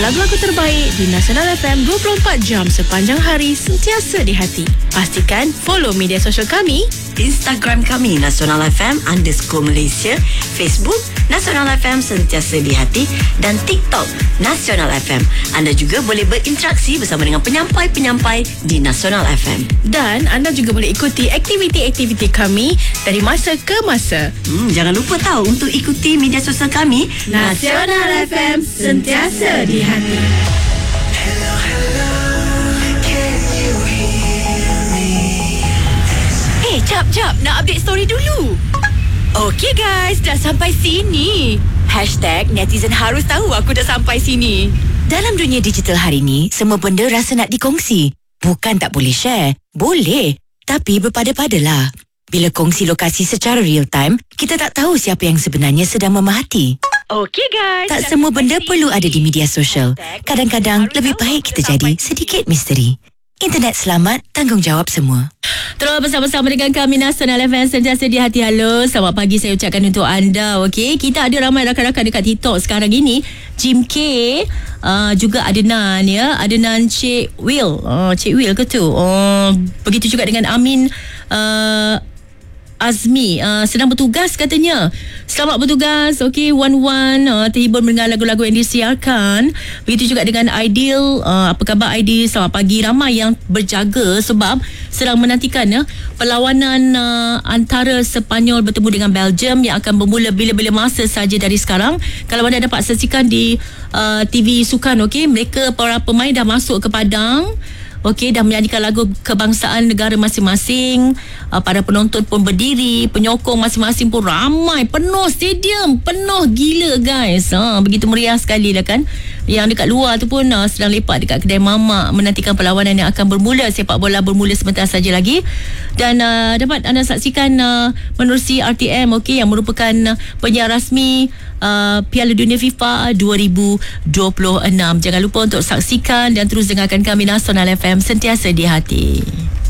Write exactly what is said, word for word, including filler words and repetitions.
lagu-lagu terbaik di Nasional F M dua puluh empat jam sepanjang hari, sentiasa di hati. Pastikan follow media sosial kami, Instagram kami Nasional F M underscore Malaysia, Facebook Nasional F M sentiasa di hati, dan TikTok Nasional F M. Anda juga boleh berinteraksi bersama dengan penyampai-penyampai di Nasional F M. Dan anda juga boleh ikuti aktiviti-aktiviti kami dari masa ke masa. Hmm, jangan lupa tahu untuk ikuti media sosial kami Nasional F M sentiasa di hati. Hello, hello, can you hear me? Eh, jap, jap. Nak update story dulu. Okey guys, dah sampai sini. Hashtag netizen harus tahu aku dah sampai sini. Dalam dunia digital hari ni, semua benda rasa nak dikongsi. Bukan tak boleh share. Boleh. Tapi berpada-padalah. Bila kongsi lokasi secara real time, kita tak tahu siapa yang sebenarnya sedang memerhati. Okey guys. Tak semua benda perlu ada di media sosial. Kadang-kadang lebih baik kita jadi sedikit misteri. Internet selamat, tanggungjawab semua. Terus bersama-sama dengan kami Nasional F M sentiasa di hati. Halo, selamat pagi saya ucapkan untuk anda. Okey, kita ada ramai rakan-rakan dekat TikTok sekarang ini. Jim K, uh, juga Adnan ya. Adnan Cik Will. Uh, Cik Will ke tu? Uh, begitu juga dengan Amin uh, Azmi, uh, sedang bertugas katanya. Selamat bertugas. Okey, Wan Wan uh, terhibur mendengar lagu-lagu yang disiarkan. Begitu juga dengan Aidil. Uh, apa khabar Aidil? Selamat pagi. Ramai yang berjaga sebab sedang menantikan ya, perlawanan uh, antara Sepanyol bertemu dengan Belgium yang akan bermula bila-bila masa saja dari sekarang. Kalau anda dapat saksikan di uh, T V Sukan, okey, mereka para pemain dah masuk ke padang. Okey, dah menyanyikan lagu kebangsaan negara masing-masing. Uh, para penonton pun berdiri, penyokong masing-masing pun ramai, penuh stadium, penuh gila guys. Ha, begitu meriah sekali lah kan. Yang dekat luar tu pun uh, sedang lepak dekat kedai mamak menantikan perlawanan yang akan bermula. Sepak bola bermula sebentar saja lagi. Dan uh, dapat anda saksikan uh, menerusi R T M, okey, yang merupakan uh, penyiar rasmi Uh, Piala Dunia FIFA dua ribu dua puluh enam. Jangan lupa untuk saksikan dan terus dengarkan kami Nasional F M sentiasa di hati.